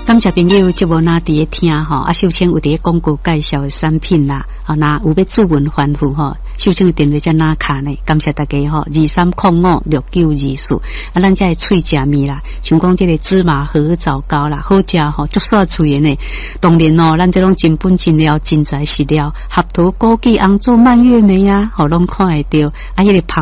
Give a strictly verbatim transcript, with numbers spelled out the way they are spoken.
感谢朋友节目那伫咧听吼，啊，秀清有伫咧广告介绍的产品啦，啊，那有要主文反复吼，秀清的电话在哪卡呢？感谢大家吼，二三零五六九二四，啊，咱这脆食面啦，像讲这个芝麻荷枣糕啦，好食吼，足煞脆的呢。当然哦，咱这种真本真料、真材实料，合桃枸杞、红枣、蔓越莓啊，吼，拢看会到，啊，迄、那个